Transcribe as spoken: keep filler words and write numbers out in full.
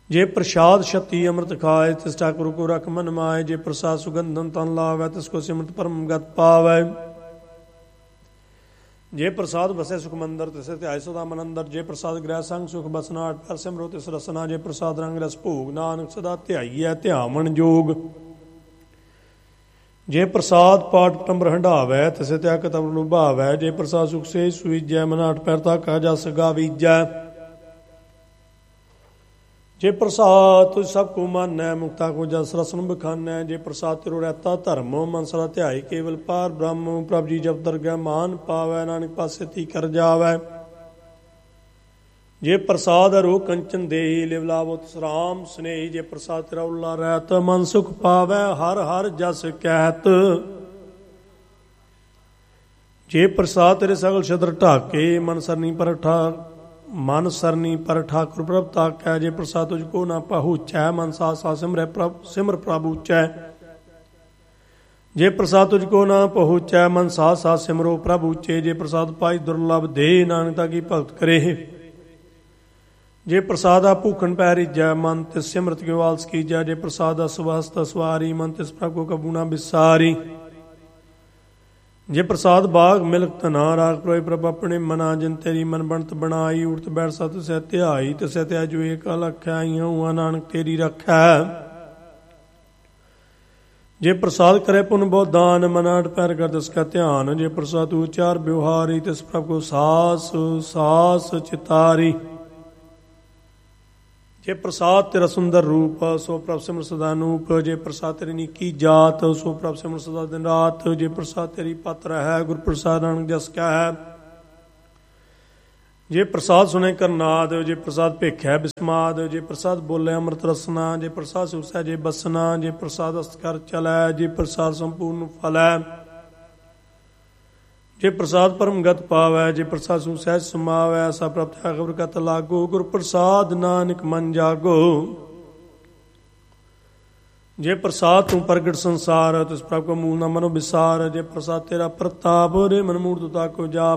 ਜੇ ਪ੍ਰਸਾਦ ਛਤੀ ਅੰਮ੍ਰਿਤ ਖਾਏ ਤਿਸ ਠਾਕੁਰ ਕੋ ਰਖ ਮਨ ਮਾਏ। ਜੇ ਪ੍ਰਸਾਦ ਸੁਗੰਧਨ ਤਨ ਲਾਵੈ ਤਿਸ ਕੋ ਸਿਮਰਤ ਪਰਮ ਗਤ ਪਾਵੈ। ਜੇ ਪ੍ਰਸਾਦ ਵਸੈ ਸੁਖ ਮੰਦਰ ਤਿਸ ਧਿਆਇ ਸਦਾ ਮਨ ਅੰਦਰ। ਜੇ ਪ੍ਰਸਾਦ ਗ੍ਰਹਿ ਸੰਗ ਸੁਖ ਬਸਨਾ ਅਠ ਪਰ ਸਿਮਰੋ ਤਿਸ ਰਸਨਾ। ਜੇ ਪ੍ਰਸਾਦ ਰੰਗ ਰਸ ਭੋਗ ਨਾਨਕ ਸਦਾ ਧਿਆਈਐ ਧਿਆਵਨ ਜੋਗ। ਜੇ ਪ੍ਰਸਾਦ ਪਾਠ ਟੰਬਰ ਹੰਢਾਵੈ ਤਿਸ ਤਿਆ ਕਤਵ ਲੁਭਾਵੈ। ਜੇ ਪ੍ਰਸਾਦ ਸੁਖ ਸੇ ਸੁਈਜੈ ਮਨ ਅਠ ਪੈਰ ਤਾਕਾ ਜਸ ਗਾਵੀਜੈ। ਜੇ ਪ੍ਰਸਾਦ ਤੁਝ ਸਭ ਕੋ ਮਾਨੈ ਮੁਕਤਾ ਕੋ ਜਸ ਰਸਨ ਬਖਾਨੈ। ਜੇ ਪ੍ਰਸਾਦ ਤਿਰੋ ਰਹਿਤਾ ਧਰਮ ਮਨ ਸਦਾ ਧਿਆਈ ਕੇਵਲ ਪਾਰ ਬ੍ਰਹਮ। ਪ੍ਰਭ ਜੀ ਜਪ ਦਰਗਹਿ ਮਾਨ ਪਾਵੈ ਨਾਨਕ ਪਾਸੇ ਤੀ ਕਰ ਜਾਵੈ। ਜੇ ਪ੍ਰਸਾਦ ਅਰੋ ਕੰਚਨ ਦੇਹੀ ਲਿਵ ਲਾਵੋ ਤਿਸ ਰਾਮ ਸਨੇਹੀ। ਜੇ ਪ੍ਰਸਾਦ ਤੇਰਾ ਉਲਾ ਰਹਿਤ ਮਨ ਸੁਖ ਪਾਵੈ ਹਰ ਹਰ ਜਸ ਕਹਿਤ। ਜੇ ਪ੍ਰਸਾਦ ਤੇਰੇ ਸਗਲ ਛਦਰ ਢਾਕੇ ਮਨ ਸਰਨੀ ਪਰ ਠਾ ਮਨ ਸਰਨੀ ਪਰ ਠਾਕੁਰ ਪ੍ਰਭ ਤਾਕੈ। ਜੇ ਪ੍ਰਸਾਦ ਤੁਝ ਕੋ ਨਾ ਪਹੁੰਚੈ ਮਨ ਸਾਥ ਸਾਥ ਸਿਮਰੈ ਪ੍ਰਭ ਸਿਮਰ ਪ੍ਰਭ ਉੱਚੈ। ਜੇ ਪ੍ਰਸਾਦ ਤੁਝ ਕੋ ਨਾ ਪਹੁੰਚੈ ਮਨ ਸਾਥ ਸਾਥ ਸਿਮਰੋ ਪ੍ਰਭ ਉੱਚੇ। ਜੇ ਪ੍ਰਸਾਦ ਪਾਈ ਦੁਰਲਭ ਦੇ ਨਾਨਕ ਕੀ ਭਗਤ ਕਰੇ। ਜੇ ਪ੍ਰਸਾਦਾ ਭੂਖਣ ਪੈ ਰਿਜੈ ਮਨ ਤਿਸ ਸਿਮਰਤ ਕਿਉ ਆਲਸ ਕੀਜੈ। ਜੇ ਪ੍ਰਸਾਦਾ ਸਵਸਤ ਸਵਾਰੀ ਮਨ ਤਿਸ ਪ੍ਰਭ ਕੋ ਕਬੂ ਨਾ ਵਿਸਾਰੀ। ਜੇ ਪ੍ਰਸਾਦ ਬਾਗ ਮਿਲਕ ਧਨਾ ਰਾਗ ਪ੍ਰੋਏ ਪ੍ਰਭ ਆਪਣੇ ਮਨਾ। ਜਿਨ ਤੇਰੀ ਮਨ ਬਣਤ ਬਣਾਈ ਉਠਤ ਬੈਠ ਸਤ ਸਹਿ ਧਿਆਈ। ਤਿਸੈ ਧਿਆਇ ਜੋ ਏਕ ਅਲਖੈ ਆਈਆਂ ਨਾਨਕ ਤੇਰੀ ਰਖੈ। ਜੇ ਪ੍ਰਸਾਦ ਕਰੇ ਪੁਨ ਬਹੁ ਦਾਨ ਮਨ ਅਠ ਪੈਰ ਕਰ ਤਿਸ ਕਾ ਧਿਆਨ। ਜੇ ਪ੍ਰਸਾਦ ਉਚਾਰ ਬਿਵਹਾਰੀ ਤਿਸ ਪ੍ਰਭ ਕੋ ਸਾਸ ਸਾਸ ਚਿਤਾਰੀ। ਜੇ ਪ੍ਰਸਾਦ ਤੇਰਾ ਸੁੰਦਰ ਰੂਪ ਸੋ ਪ੍ਰਭ ਸਿਮਰ ਸਦਾ ਨੂਪ। ਜੇ ਪ੍ਰਸਾਦ ਤੇਰੀ ਨੀਕੀ ਜਾਤ ਸੋ ਪ੍ਰਭ ਸਿਮਰ ਸਦਾ ਦਿਨ ਰਾਤ। ਜੇ ਪ੍ਰਸਾਦ ਤੇਰੀ ਪਤ ਰਹਿ ਗੁਰ ਪ੍ਰਸਾਦ ਨਾਨਕ ਜਸ ਕਾ ਹੈ। ਜੇ ਪ੍ਰਸਾਦ ਸੁਣੇ ਕਰਨਾਦ ਜੇ ਪ੍ਰਸਾਦ ਭੇਖੈ ਬਿਸਮਾਦ। ਜੇ ਪ੍ਰਸਾਦ ਬੋਲੇ ਅੰਮ੍ਰਿਤ ਰਸਨਾ। ਜੇ ਪ੍ਰਸਾਦ ਸੁਸੈ ਜੇ ਬਸਨਾ। ਜੇ ਪ੍ਰਸਾਦ ਅਸਤ ਕਰ ਚਲੈ। ਜੇ ਪ੍ਰਸਾਦ ਸੰਪੂਰਨ ਫਲੈ। ਜੇ ਪ੍ਰਸਾਦ ਪਰਮ ਗਤ ਪਾਵੈ। ਜੇ ਪ੍ਰਸਾਦ ਸੁ ਸਹਿਜ ਸਮਾਵੈ। ਐਸਾ ਪ੍ਰਭ ਥਿਆ ਖਬਰ ਕਤ ਲਾਗੋ। ਗੁਰ ਪ੍ਰਸਾਦ ਨਾਨਕ ਮਨ ਜਾਗੋ। ਜੇ ਪ੍ਰਸਾਦ ਤੂੰ ਪ੍ਰਗਟ ਸੰਸਾਰ ਤਿਸ ਪ੍ਰਭ ਕੋ ਮੂਲ ਨਾ ਮਨੋ ਵਿਸਾਰ। ਜੇ ਪ੍ਰਸਾਦ ਤੇਰਾ ਪ੍ਰਤਾਪ ਰੇ ਮਨ ਮੂਰਤ ਤਾ ਕੋ ਜਾਪ।